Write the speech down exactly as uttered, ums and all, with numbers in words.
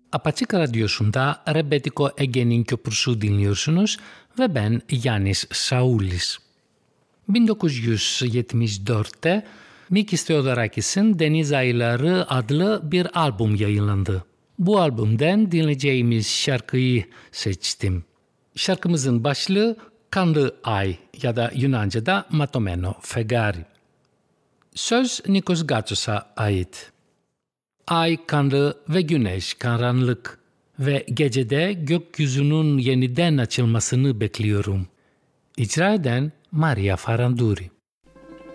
Apaçık Radyosu'nda Rebetiko Ege'nin Köprüsü dinliyorsunuz ve ben Yannis Saulis. bin dokuz yüz yetmiş dörtte Mikis Theodorakis'in Deniz Ayları adlı bir albüm yayınlandı. Bu albümden dinleyeceğimiz şarkıyı seçtim. Şarkımızın başlığı Kanlı Ay ya da Yunanca'da Matomeno Fegari. Söz Nikos Gatsos'a ait. Ay kanlı ve güneş karanlık ve gecede gökyüzünün yeniden açılmasını bekliyorum. İcra eden Maria Faranduri.